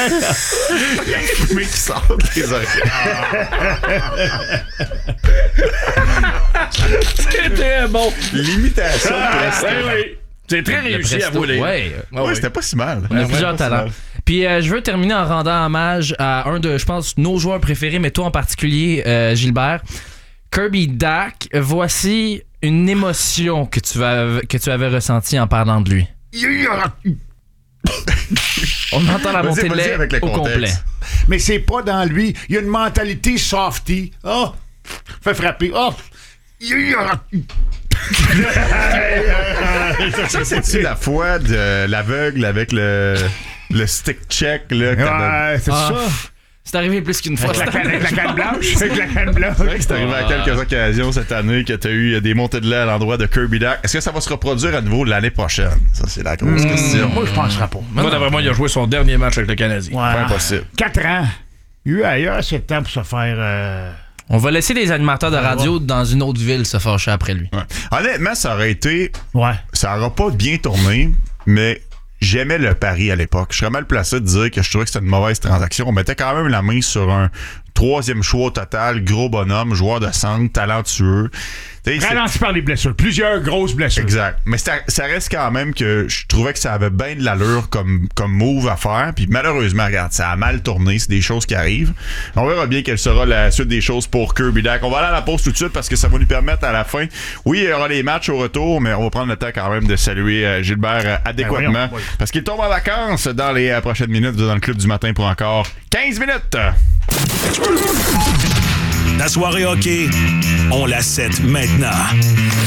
La fumée qui sort des oreilles. C'est très bon. L'imitation de Presto. Oui. C'est très réussi à vous, les gars. Ouais, c'était pas si mal. On a plusieurs talents. Puis je veux terminer en rendant hommage à un de, je pense, nos joueurs préférés, mais toi en particulier, Gilbert. Kirby Dach, voici une émotion que tu avais ressentie en parlant de lui. On entend la montée de lait au complet. Mais c'est pas dans lui. Il y a une mentalité softy. Oh! Fait frapper. Oh! Ça, c'est-tu la fois de l'aveugle avec le stick check, là? Ouais, c'est ça. C'est arrivé plus qu'une fois. Avec la canne blanche. Avec la canne blanche. C'est vrai que c'est arrivé à quelques occasions cette année que tu as eu des montées de lait à l'endroit de Kirby Dach. Est-ce que ça va se reproduire à nouveau l'année prochaine? Ça, c'est la grosse question. Moi, je penserais pas. Moi, d'après moi, il a joué son dernier match avec le Canadien. Ouais. Pas impossible. 4 ans. Il y a eu ailleurs assez de temps pour se faire... On va laisser les animateurs de radio dans une autre ville se fâcher après lui. Ouais. Honnêtement, ça aurait été... Ouais. Ça n'aura pas bien tourné, mais... J'aimais le pari à l'époque. Je serais mal placé de dire que je trouvais que c'était une mauvaise transaction. On mettait quand même la main sur un 3e choix au total, gros bonhomme, joueur de centre, talentueux. Ralenti par les blessures. Plusieurs grosses blessures. Exact. Mais ça reste quand même que je trouvais que ça avait bien de l'allure comme move à faire. Puis malheureusement, regarde, ça a mal tourné. C'est des choses qui arrivent. On verra bien quelle sera la suite des choses pour Kirby Dach. On va aller à la pause tout de suite parce que ça va nous permettre à la fin. Oui, il y aura les matchs au retour, mais on va prendre le temps quand même de saluer Gilbert adéquatement. Parce qu'il tombe en vacances dans les prochaines minutes dans le Club du matin pour encore 15 minutes. La soirée hockey, on la set maintenant.